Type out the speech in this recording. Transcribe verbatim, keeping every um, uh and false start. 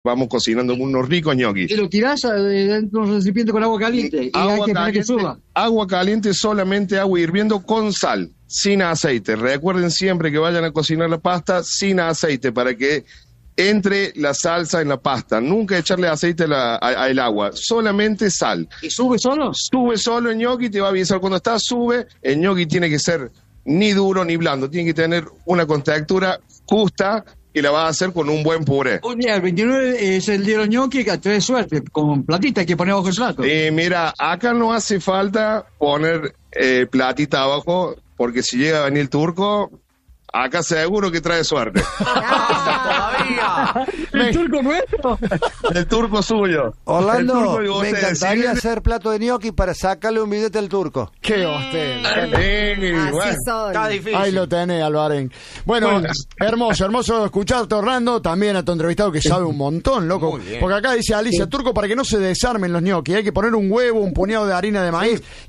vamos cocinando unos ricos ñoquis. Y lo tirás dentro de un recipiente con agua caliente y agua hay que esperar caliente, que suba. Agua caliente, solamente agua hirviendo con sal, sin aceite. Recuerden siempre que vayan a cocinar la pasta sin aceite para que entre la salsa en la pasta. Nunca echarle aceite al agua, solamente sal. ¿Y sube solo? Sube solo el ñoqui, te va a avisar cuando está, sube. El ñoqui tiene que ser ni duro ni blando, tiene que tener una contextura justa y la vas a hacer con un buen puré. Un día, el veintinueve es el día de los ñoquis, que trae suerte, con platita hay que poner abajo el plato. Y mira, acá no hace falta poner eh, platita abajo, porque si llega a venir el turco, acá seguro que trae suerte. ¡Todavía! ¿El turco nuestro? El turco suyo. Orlando, el turco me ustedes, encantaría ¿sí? hacer plato de gnocchi para sacarle un billete al turco. Qué hostel. Sí, Así bueno. son. Está difícil. Ahí lo tenés, Alvaren. Bueno, Bueno. hermoso, hermoso escucharte, Orlando. También a tu entrevistado que sabe un montón, loco. Muy bien. Porque acá dice Alicia, turco, para que no se desarmen los gnocchi, hay que poner un huevo, un puñado de harina de maíz